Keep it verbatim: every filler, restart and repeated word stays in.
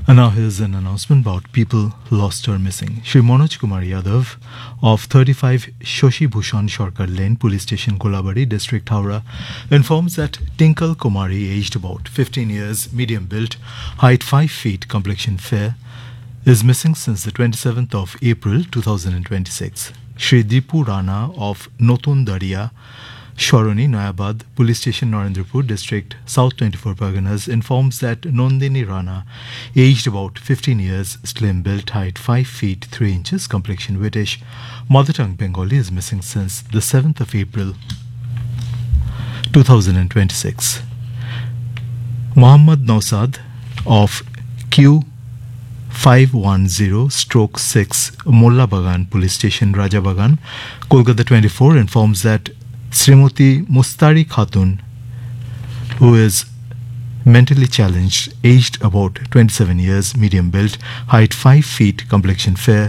And now here's an announcement about people lost or missing. Shri Manoj Kumar Yadav of thirty-five Shoshi Bhushan Sharkar Lane, Police Station, Golabari, District, Howrah, informs that Tinkle Kumari, aged about fifteen years, medium built, height five feet, complexion fair, is missing since the twenty-seventh of April two thousand twenty-six. Shri Deepu Rana of Notun Daria, Shoroni, Noyabad, Police Station, Narendrapur, District, South twenty-four Parganas, informs that Nondini Rana, aged about fifteen years, slim built, height five feet three inches, complexion British, mother tongue Bengali, is missing since the seventh of April two thousand twenty-six. Muhammad Nausad of Q five one zero stroke six Molla Bagan, Police Station, Raja Bagan, Kolkata twenty-four, informs that Srimati Mustari Khatun, who is mentally challenged, aged about twenty-seven years, medium built, height five feet, complexion fair,